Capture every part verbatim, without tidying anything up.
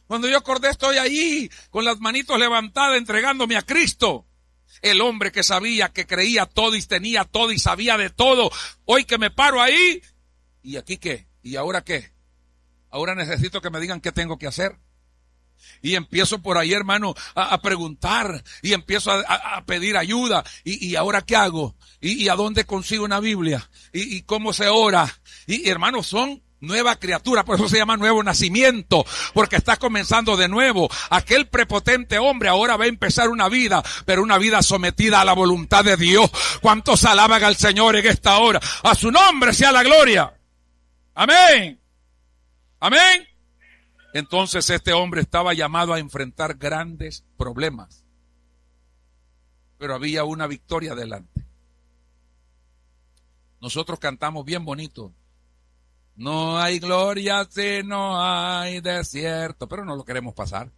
Cuando yo acordé, estoy ahí con las manitos levantadas entregándome a Cristo. El hombre que sabía, que creía todo y tenía todo y sabía de todo. Hoy que me paro ahí, ¿y aquí qué? ¿Y ahora qué? Ahora necesito que me digan qué tengo que hacer. Y empiezo por ahí, hermano, a, a preguntar y empiezo a, a, a pedir ayuda. ¿Y, y ahora qué hago? ¿Y, y a dónde consigo una Biblia? ¿Y, y cómo se ora? Y, y hermanos, son nueva criatura, por eso se llama nuevo nacimiento, porque estás comenzando de nuevo. Aquel prepotente hombre ahora va a empezar una vida, pero una vida sometida a la voluntad de Dios. ¿Cuántos alaban al Señor en esta hora? A su nombre sea la gloria. Amén. Amén. Entonces este hombre estaba llamado a enfrentar grandes problemas, pero había una victoria delante. Nosotros cantamos bien bonito. No hay gloria si no hay desierto, pero no lo queremos pasar.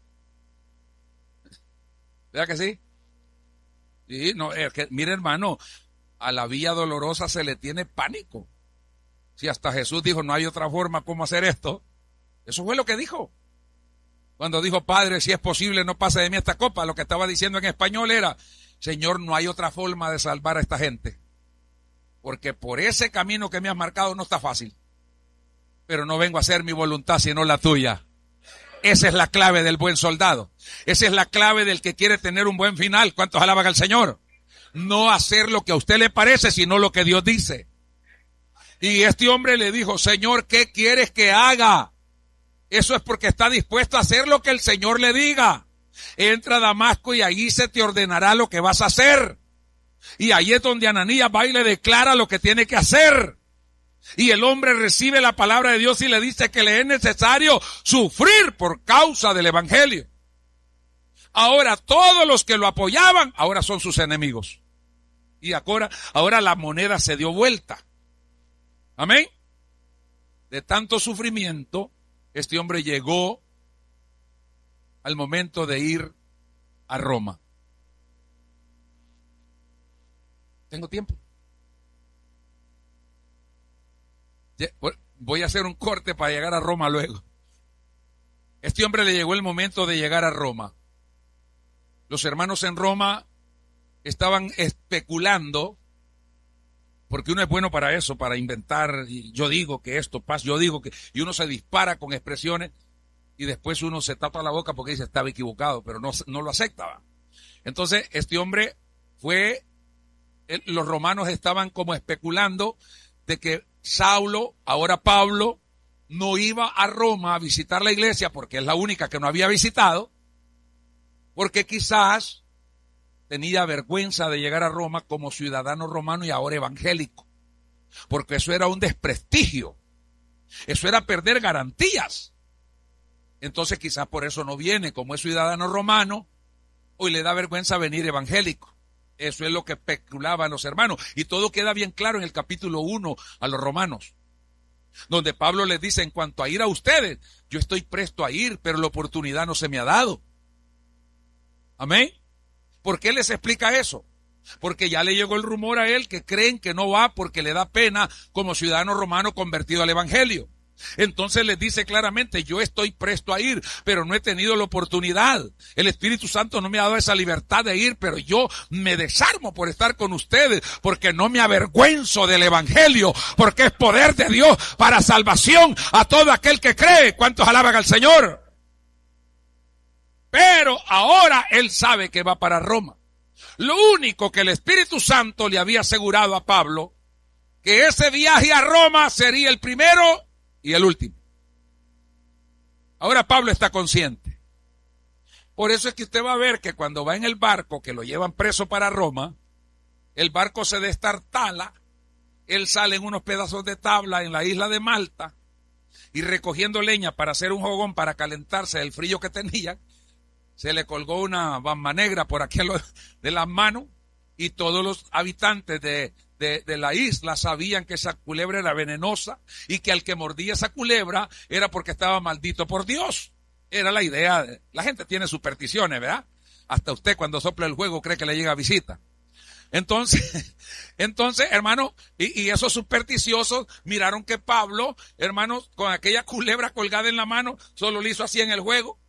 ¿Verdad que sí? Sí, no, es que, mire hermano, a la vía dolorosa se le tiene pánico. Si hasta Jesús dijo, no hay otra forma como hacer esto. Eso fue lo que dijo. Cuando dijo, Padre, si es posible, no pase de mí esta copa. Lo que estaba diciendo en español era, Señor, no hay otra forma de salvar a esta gente. Porque por ese camino que me has marcado no está fácil. Pero no vengo a hacer mi voluntad, sino la tuya. Esa es la clave del buen soldado. Esa es la clave del que quiere tener un buen final. ¿Cuántos alaban al Señor? No hacer lo que a usted le parece, sino lo que Dios dice. Y este hombre le dijo, Señor, ¿qué quieres que haga? Eso es porque está dispuesto a hacer lo que el Señor le diga. Entra a Damasco y allí se te ordenará lo que vas a hacer. Y ahí es donde Ananías va y le declara lo que tiene que hacer. Y el hombre recibe la palabra de Dios y le dice que le es necesario sufrir por causa del evangelio. Ahora todos los que lo apoyaban, ahora son sus enemigos. Y ahora, ahora la moneda se dio vuelta. Amén. De tanto sufrimiento, este hombre llegó al momento de ir a Roma. ¿Tengo tiempo? Voy a hacer un corte para llegar a Roma luego. Este hombre le llegó el momento de llegar a Roma. Los hermanos en Roma estaban especulando, porque uno es bueno para eso, para inventar, y yo digo que esto pasa, yo digo que, y uno se dispara con expresiones, y después uno se tapa la boca porque dice estaba equivocado, pero no, no lo aceptaba. Entonces, este hombre fue, el, los romanos estaban como especulando de que Saulo, ahora Pablo, no iba a Roma a visitar la iglesia porque es la única que no había visitado, porque quizás tenía vergüenza de llegar a Roma como ciudadano romano y ahora evangélico, porque eso era un desprestigio, eso era perder garantías. Entonces quizás por eso no viene, como es ciudadano romano, hoy le da vergüenza venir evangélico. Eso es lo que especulaban los hermanos. Y todo queda bien claro en el capítulo uno a los romanos, donde Pablo les dice, en cuanto a ir a ustedes, yo estoy presto a ir, pero la oportunidad no se me ha dado. Amén. ¿Por qué les explica eso? Porque ya le llegó el rumor a él que creen que no va porque le da pena como ciudadano romano convertido al evangelio. Entonces les dice claramente, yo estoy presto a ir, pero no he tenido la oportunidad. El Espíritu Santo no me ha dado esa libertad de ir, pero yo me desarmo por estar con ustedes, porque no me avergüenzo del evangelio, porque es poder de Dios para salvación a todo aquel que cree. ¿Cuántos alaban al Señor? Pero ahora él sabe que va para Roma. Lo único que el Espíritu Santo le había asegurado a Pablo, que ese viaje a Roma sería el primero y el último. Ahora Pablo está consciente. Por eso es que usted va a ver que cuando va en el barco que lo llevan preso para Roma, el barco se destartala, él sale en unos pedazos de tabla en la isla de Malta y recogiendo leña para hacer un fogón para calentarse del frío que tenía, se le colgó una bamba negra por aquí de las manos y todos los habitantes de De, de la isla sabían que esa culebra era venenosa y que al que mordía esa culebra era porque estaba maldito por Dios. Era la idea. De, la gente tiene supersticiones, ¿verdad? Hasta usted cuando sopla el fuego cree que le llega visita. Entonces, entonces, hermano, y, y esos supersticiosos miraron que Pablo, hermanos, con aquella culebra colgada en la mano, solo le hizo así en el juego